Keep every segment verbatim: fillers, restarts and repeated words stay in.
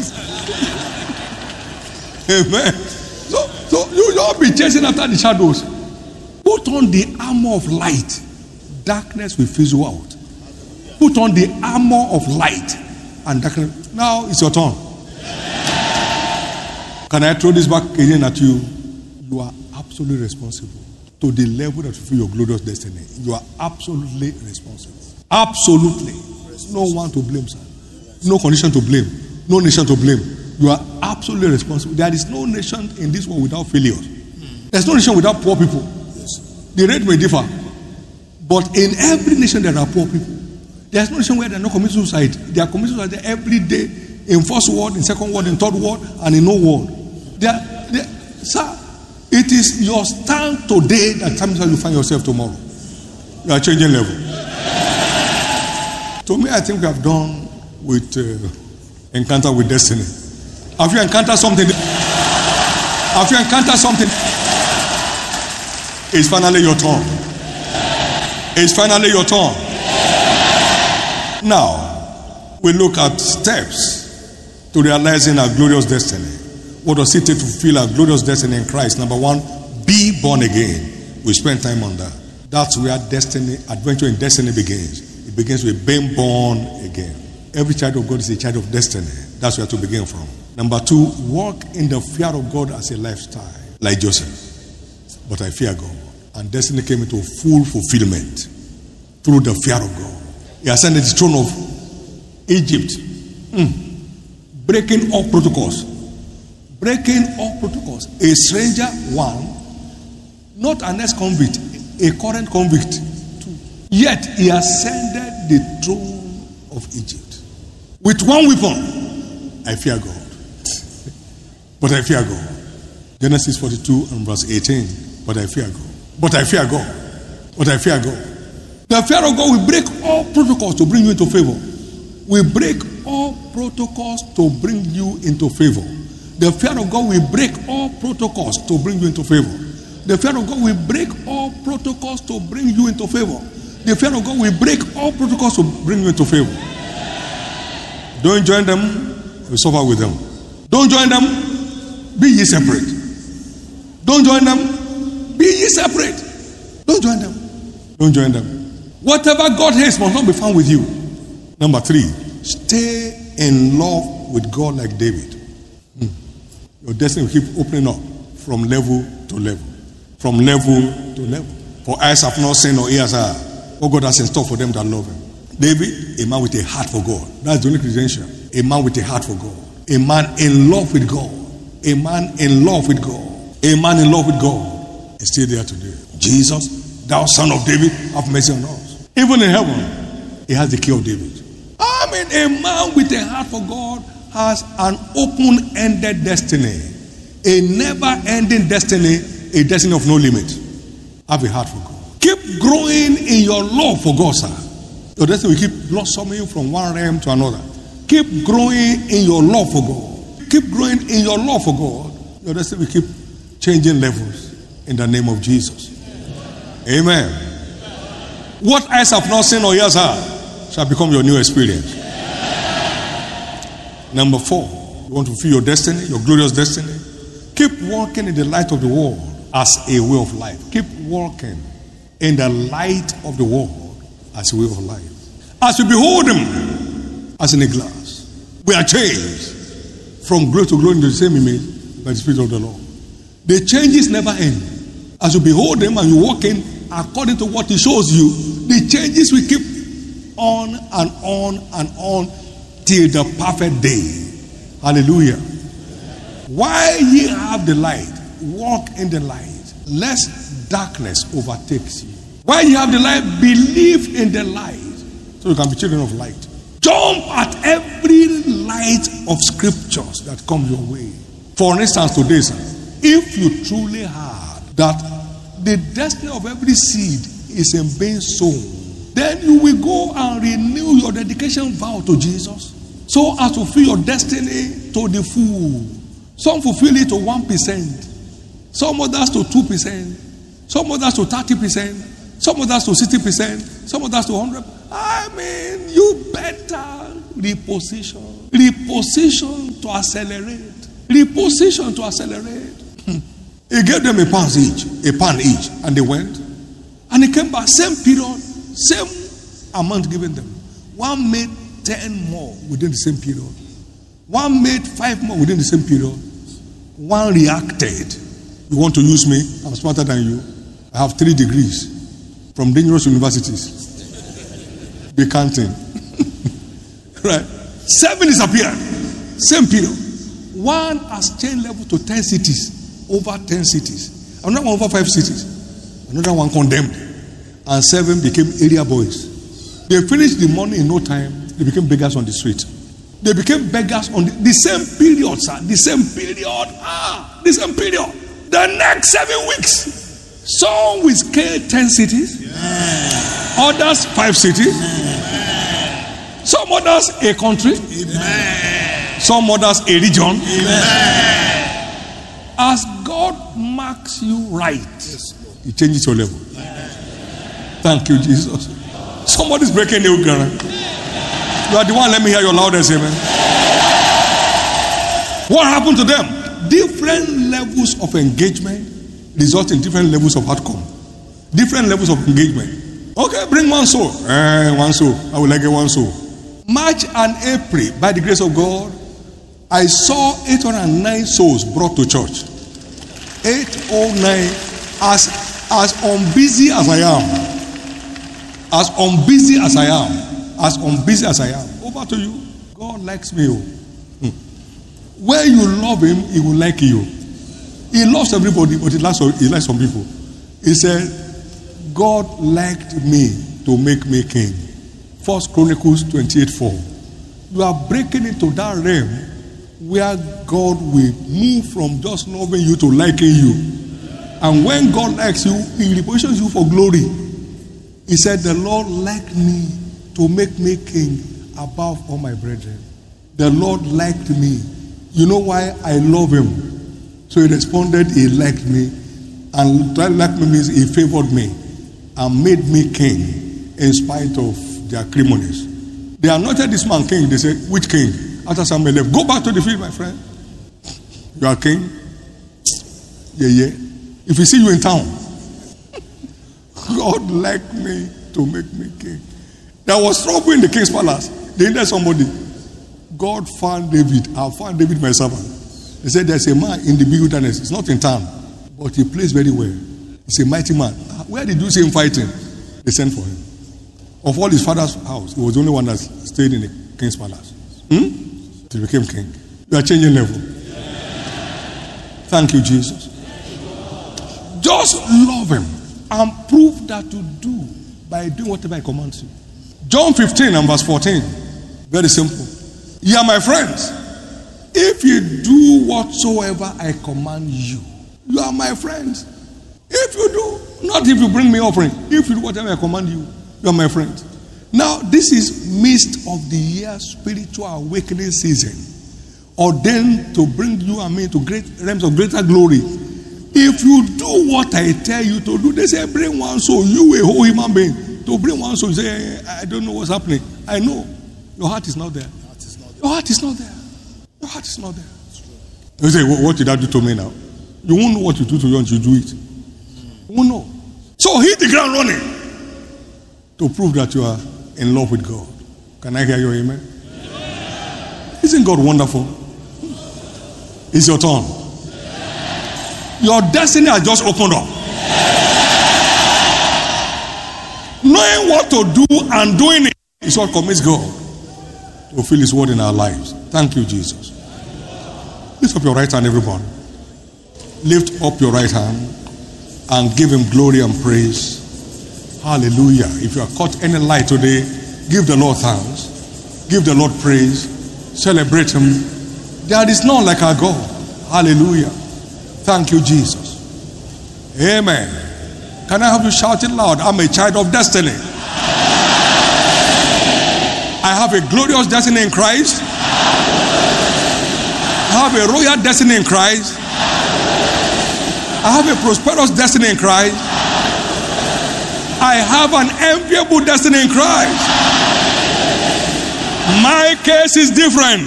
Amen. So, so you don't be chasing after the shadows. Put on the armor of light. Darkness will fizz you out. Put on the armor of light. And darkness. Now it's your turn. Can I throw this back again at you? You are absolutely responsible to the level that you fulfill your glorious destiny. You are absolutely responsible. Absolutely. There's no one to blame, sir. No condition to blame. No nation to blame. You are absolutely responsible. There is no nation in this world without failures. There's no nation without poor people. The rate may differ. But in every nation there are poor people. There's no nation where they are not committing suicide. They are committing suicide every day. In first world, in second world, in third world, and in no world. They are, they, sir, it is your stand today that determines how you find yourself tomorrow. You are changing level. To me, I think we have done with uh, Encounter with Destiny. Have you encountered something? Have you encountered something? It's finally your turn. It's finally your turn. Now, we look at steps to realizing our glorious destiny. What does it take to fulfill our glorious destiny in Christ? Number one, be born again. We spend time on that. That's where destiny, adventure in destiny begins. It begins with being born again. Every child of God is a child of destiny. That's where to begin from. Number two, walk in the fear of God as a lifestyle, like Joseph. But I fear God. And destiny came into full fulfillment through the fear of God. He ascended the throne of Egypt. Mm. Breaking all protocols. Breaking all protocols. A stranger, one. Not an ex-convict, a current convict, two. Yet he ascended the throne of Egypt. With one weapon. I fear God. But I fear God. Genesis forty-two and verse eighteen. But I fear God. But I fear God. But I fear God. The fear of God will break all protocols to bring you into favor. We break all protocols to bring you into favor. The fear of God will break all protocols to bring you into favor. The fear of God will break all protocols to bring you into favor. The fear of God will break all protocols to bring you into favor. Don't join them, you suffer with them. Don't join them, be ye separate. Don't join them, be ye separate. Don't join them. Don't join them. Whatever God hates must not be found with you. Number three, stay in love with God like David. Hmm. Your destiny will keep opening up from level to level. From level to level. For eyes have not seen or ears heard what God has in store for them that love him. David, a man with a heart for God. That's the only credential. A man with a heart for God. A man in love with God. A man in love with God. A man in love with God is still there today. Jesus, thou son of David, have mercy on us. Even in heaven, he has the key of David. I mean, a man with a heart for God has an open-ended destiny. A never-ending destiny, a destiny of no limit. Have a heart for God. Keep growing in your love for God, sir. Your destiny will keep blossoming from one realm to another. Keep growing in your love for God. Keep growing in your love for God. Your destiny will keep changing levels in the name of Jesus. Amen. What eyes have not seen or ears heard shall become your new experience. Number four, you want to fulfill your destiny, your glorious destiny. Keep walking in the light of the world as a way of life. Keep walking in the light of the world as a way of life. As we behold him as in a glass, we are changed from glory to glory into the same image by the Spirit of the Lord. The changes never end. As you behold him and you walk in according to what he shows you, the changes will keep on and on and on till the perfect day. Hallelujah. While ye have the light, walk in the light, lest darkness overtakes you. While you have the light, believe in the light, so you can be children of light. Jump at every light of scriptures that come your way. For instance, today, sir, if you truly heard that the destiny of every seed is in being sown, then you will go and renew your dedication vow to Jesus, so as to fulfill your destiny to the full. Some fulfill it to one percent, some others to two percent, some others to thirty percent, Some others to sixty percent. Some others to one hundred percent. I mean, you better reposition. Reposition to accelerate. Reposition to accelerate. He gave them a pound each. A pound each. And they went. And he came back. Same period. Same amount given them. One made ten more within the same period. One made five more within the same period. One reacted. You want to use me? I'm smarter than you. I have three degrees from dangerous universities. Be counting. Right? Seven disappeared. Same period. One has changed level to ten cities. Over ten cities. Another one over five cities. Another one condemned. And seven became area boys. They finished the money in no time. They became beggars on the street. They became beggars on the, the same period, sir. The same period. Ah, the same period. The next seven weeks. Some will scale ten cities. Yeah. Others five cities. Yeah. Some others a country. Yeah. Some others a region. Yeah. As God marks you right, yes, He changes your level. Yeah. Thank you, Jesus. Somebody's breaking new ground. You are the one, let me hear your loudest amen. What happened to them? Different levels of engagement result in different levels of outcome. Different levels of engagement. Okay, bring one soul. Eh, one soul. I would like a one soul. March and April, by the grace of God, I saw eight hundred nine souls brought to church. eight oh nine. As, as unbusy as I am. As unbusy as I am. As unbusy as I am. Over to you. God likes me. Hmm. When you love Him, He will like you. He loves everybody, but He likes, he likes some people. He said, God liked me to make me king. First Chronicles twenty-eight four. You are breaking into that realm where God will move from just loving you to liking you. And when God likes you, He repositions you for glory. He said, the Lord liked me to make me king above all my brethren. The Lord liked me. You know why? I love Him. So He responded, He liked me. And that like me means He favored me and made me king in spite of their acrimonies. They anointed this man king. They said, which king? After Samuel left, go back to the field, my friend. You are king? Yeah, yeah. If we see you in town, God liked me to make me king. There was trouble in the king's palace. They needed somebody. God found David. I found David, my servant. They said, there's a man in the wilderness. It's not in town, but he plays very well. He's a mighty man. Where did you see him fighting? They sent for him. Of all his father's house, he was the only one that stayed in the king's palace. Hmm? He became king. You are changing level. Thank you, Jesus. Just love Him and prove that you do by doing whatever He commands you. John fifteen and verse fourteen. Very simple. Ye are my friends, if you do whatsoever I command you. You are my friends. If you do, not if you bring me offering. If you do whatever I command you, you are my friends. Now, this is midst of the year spiritual awakening season, ordained to bring you and me to great realms of greater glory. If you do what I tell you to do, they say, bring one soul. You, a whole human being, to bring one soul. You say, I don't know what's happening. I know. Your heart is not there. Your heart is not there. Your heart is not there. You say, what did I do to me now? You won't know what you do to you until you do it. You won't know. So hit the ground running to prove that you are in love with God. Can I hear your amen? Isn't God wonderful? It's your turn. Your destiny has just opened up. Knowing what to do and doing it is what commits God to fulfill His word in our lives. Thank you, Jesus. Lift up your right hand, everyone. Lift up your right hand and give Him glory and praise. Hallelujah. If you are caught any light today, give the Lord thanks. Give the Lord praise. Celebrate Him. There is none like our God. Hallelujah. Thank you, Jesus. Amen. Can I have you shout it loud? I'm a child of destiny. I have a glorious destiny in Christ. I have a royal destiny in Christ. I have a prosperous destiny in Christ. I have an enviable destiny in Christ. My case is different.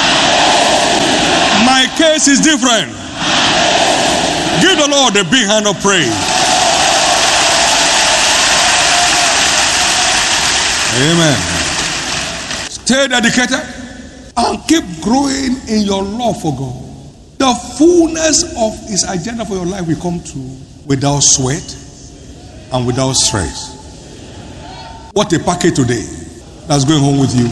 My case is different. Give the Lord a big hand of praise. Amen. Stay dedicated and keep growing in your love for God. The fullness of His agenda for your life will come true without sweat and without stress. What a package today that's going home with you.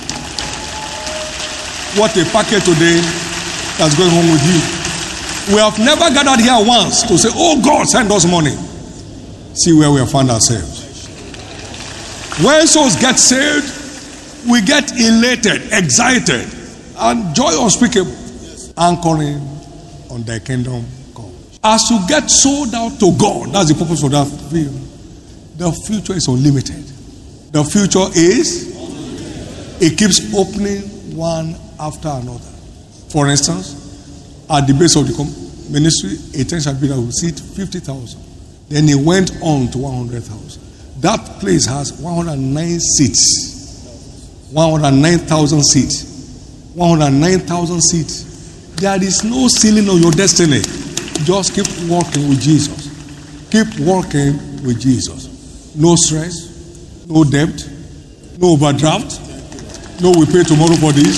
What a package today that's going home with you. We have never gathered here once to say, oh God, send us money. See where we have found ourselves. When souls get saved, we get elated, excited, and joy unspeakable, anchoring on thy kingdom come. As you get sold out to God, that's the purpose of that film. The future is unlimited. The future is, it keeps opening one after another. For instance, at the base of the ministry, a tent shall be that will seat fifty thousand. Then it went on to one hundred thousand. That place has one hundred nine seats. one hundred nine thousand seats. one hundred nine thousand seats. There is no ceiling on your destiny. Just keep walking with Jesus. Keep walking with Jesus. No stress, no debt, no overdraft, no we pay tomorrow for this.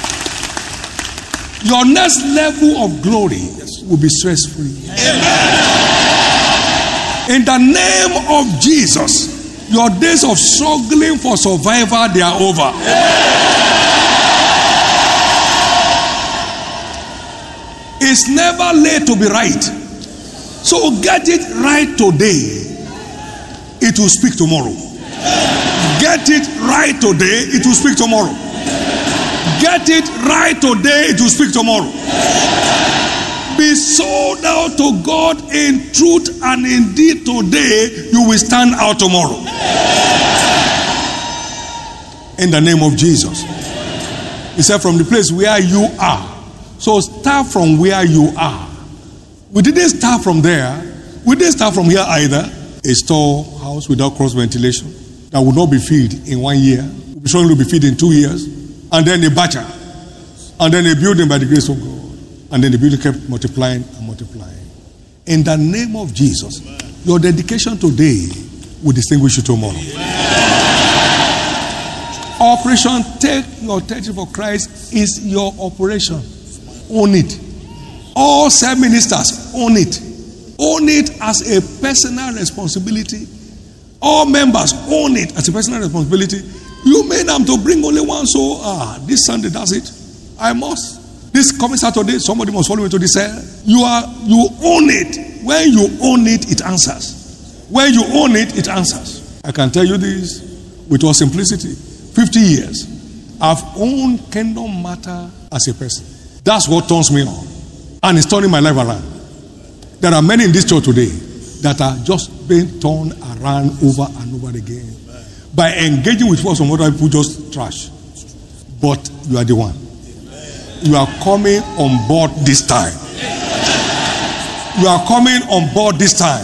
Your next level of glory will be stress-free. In the name of Jesus, your days of struggling for survival, they are over. It's never late to be right. So get it right today. It will speak tomorrow. Get it right today. It will speak tomorrow. Get it right today. It will speak tomorrow. Be sold out to God in truth and in deed today. You will stand out tomorrow. In the name of Jesus. He said, from the place where you are. So start from where you are. We didn't start from there. We didn't start from here either. A storehouse without cross ventilation that would not be filled in one year. It will surely be filled in two years. And then a batcher. And then a building by the grace of God. And then the building kept multiplying and multiplying. In the name of Jesus, your dedication today will distinguish you tomorrow. Operation Take Your Territory for Christ is your operation. Own it. All seven ministers, own it. Own it as a personal responsibility. All members, own it as a personal responsibility. You may have to bring only one soul. Ah, this Sunday, that's it. I must. This coming Saturday, somebody must follow me to this cell. You are, you own it. When you own it, it answers. When you own it, it answers. I can tell you this with all simplicity. fifty years, I've owned Kingdom Matter as a person. That's what turns me on. And it's turning my life around. There are many in this church today that are just being turned around over and over again by engaging with what some other people just trash. But you are the one. You are coming on board this time. You are coming on board this time.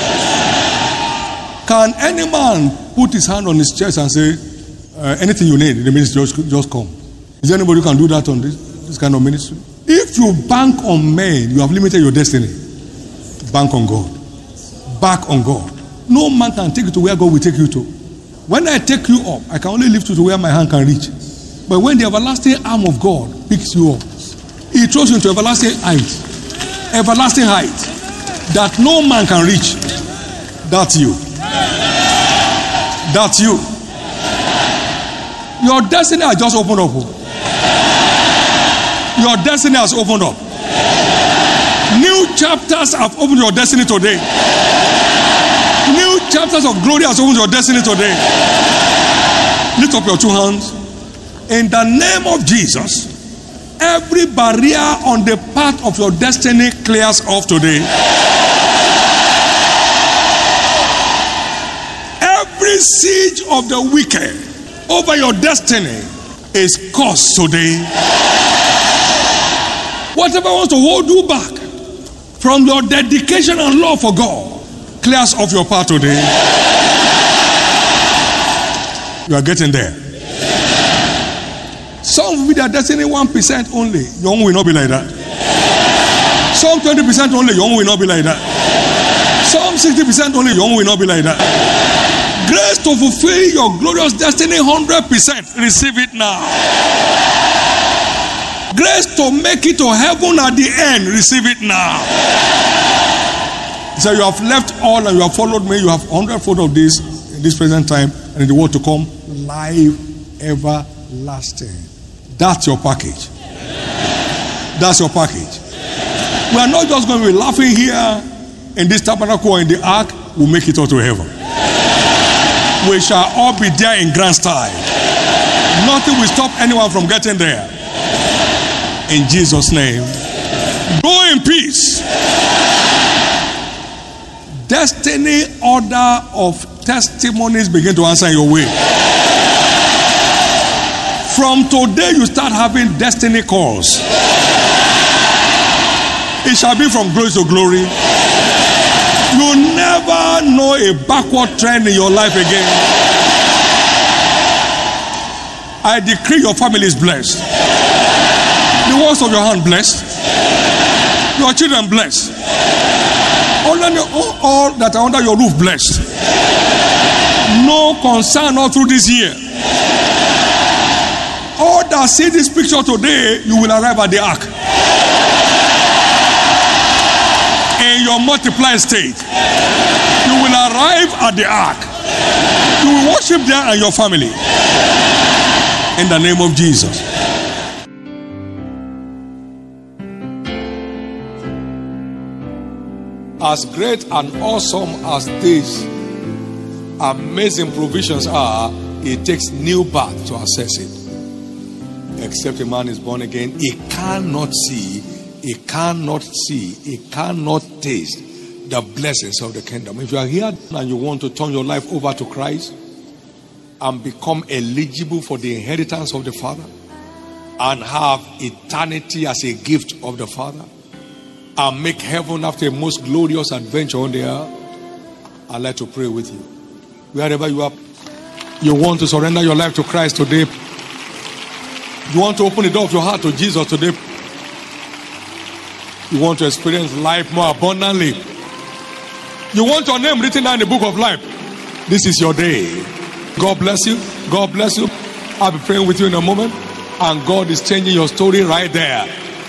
Can any man put his hand on his chest and say, uh, anything you need in the ministry, just, just come? Is there anybody who can do that on this, this kind of ministry? If you bank on men, you have limited your destiny. Bank on God. Back on God. No man can take you to where God will take you to. When I take you up, I can only lift you to where my hand can reach. But when the everlasting arm of God picks you up, He throws you into everlasting height. Everlasting height. That no man can reach. That's you. That's you. Your destiny has just opened up. Your destiny has opened up. New chapters have opened your destiny today. New chapters of glory has opened your destiny today. Lift up your two hands. In the name of Jesus, every barrier on the path of your destiny clears off today. Every siege of the wicked over your destiny is cursed today. Whatever wants to hold you back from your dedication and love for God clears off your path today. You are getting there. Some with their destiny one percent only. Your own will not be like that. Some twenty percent only. Your own will not be like that. Some sixty percent only. Your own will not be like that. Grace to fulfill your glorious destiny one hundred percent. Receive it now. Grace to make it to heaven at the end. Receive it now. So you have left all and you have followed me. You have one hundred fold of this in this present time and in the world to come. Life everlasting. That's your package. That's your package. We are not just going to be laughing here in this tabernacle or in the ark. We'll make it all to heaven. We shall all be there in grand style. Nothing will stop anyone from getting there. In Jesus' name. Go in peace. Destiny order of testimonies begin to answer your way. From today you start having destiny calls. It shall be from glory to glory. You never know a backward trend in your life again. I decree your family is blessed. The works of your hand blessed. Your children blessed. All, all, all that are under your roof blessed. No concern all through this year. All that see this picture today, you will arrive at the ark. In your multiplied state, you will arrive at the ark. You will worship there and your family. In the name of Jesus. As great and awesome as these amazing provisions are, it takes new birth to access it. Except a man is born again, he cannot see, he cannot see, he cannot taste the blessings of the kingdom. If you are here and you want to turn your life over to Christ and become eligible for the inheritance of the Father and have eternity as a gift of the Father and make heaven after a most glorious adventure on the earth, I'd like to pray with you. Wherever you are, you want to surrender your life to Christ today. You want to open the door of your heart to Jesus today. You want to experience life more abundantly. You want your name written down in the book of life. This is your day. God bless you. God bless you. I'll be praying with you in a moment. And God is changing your story right there.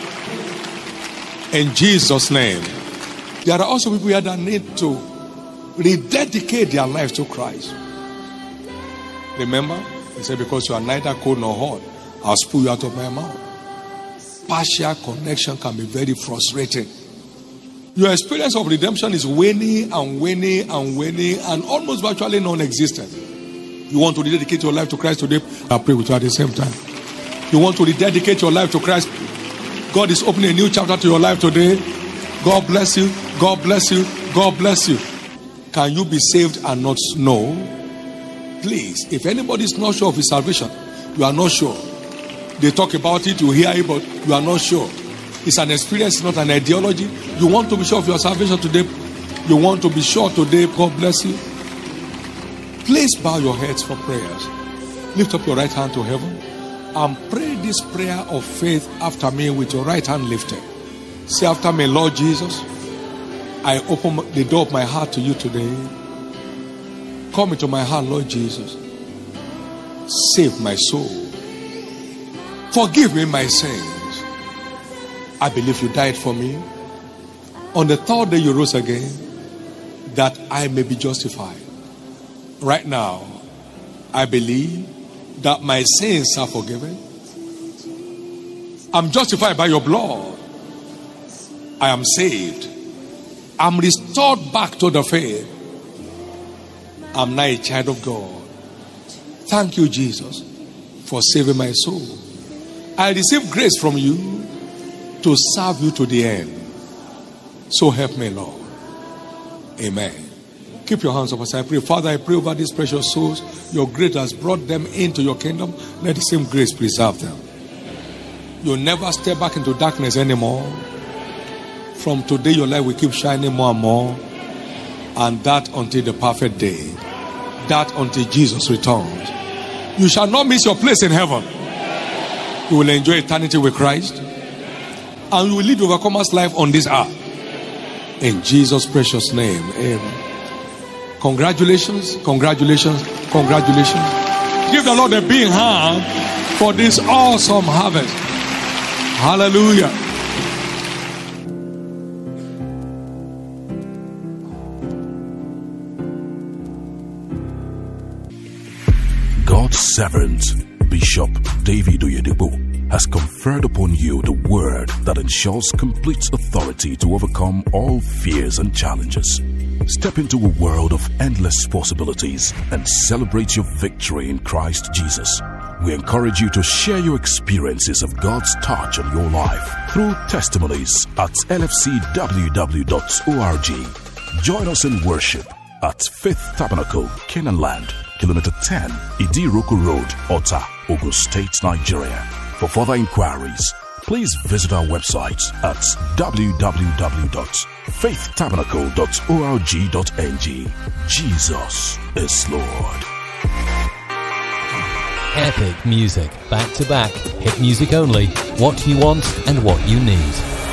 In Jesus' name. There are also people here that need to rededicate their lives to Christ. Remember, he said, because you are neither cold nor hot, I'll spew you out of my mouth. Partial connection can be very frustrating. Your experience of redemption is waning and waning and waning and almost virtually non-existent. You want to rededicate your life to Christ today? I'll pray with you at the same time. You want to rededicate your life to Christ? God is opening a new chapter to your life today. God bless you. God bless you. God bless you. Can you be saved and not know? Please, if anybody is not sure of his salvation, you are not sure. They talk about it, you hear it, but you are not sure. It's an experience, not an ideology. You want to be sure of your salvation today. You want to be sure today. God bless you. Please bow your heads for prayers. Lift up your right hand to heaven and pray this prayer of faith after me with your right hand lifted. Say after me, Lord Jesus, I open the door of my heart to you today. Come into my heart, Lord Jesus. Save my soul. Forgive me my sins. I believe you died for me. On the third day you rose again, that I may be justified. Right now, I believe that my sins are forgiven. I'm justified by your blood. I am saved. I'm restored back to the faith. I'm now a child of God. Thank you, Jesus, for saving my soul. I receive grace from you to serve you to the end. So help me, Lord. Amen. Keep your hands up as I pray. Father, I pray over these precious souls. Your grace has brought them into your kingdom. Let the same grace preserve them. You'll never step back into darkness anymore. From today, your light will keep shining more and more. And that until the perfect day. That until Jesus returns. You shall not miss your place in heaven. You will enjoy eternity with Christ. And you will live overcomer's life on this earth. In Jesus' precious name. Amen. Congratulations, congratulations, congratulations. Give the Lord a big hand for this awesome harvest. Hallelujah. God's servant, Bishop David Oyedepo, has conferred upon you the word that ensures complete authority to overcome all fears and challenges. Step into a world of endless possibilities and celebrate your victory in Christ Jesus. We encourage you to share your experiences of God's touch on your life through testimonies at L F C W W dot org. Join us in worship at Faith Tabernacle, Canaan Land, Kilometer ten, Idiroko Road, Ota, Ogun State, Nigeria. For further inquiries, please visit our website at w w w dot faith tabernacle dot org dot n g. Jesus is Lord. Epic music, back to back, hit music only, what you want and what you need.